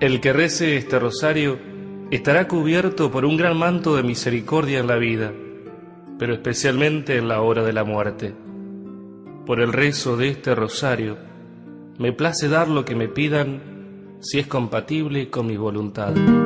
El que rece este rosario estará cubierto por un gran manto de misericordia en la vida, pero especialmente en la hora de la muerte. Por el rezo de este rosario, me place dar lo que me pidan si es compatible con mi voluntad.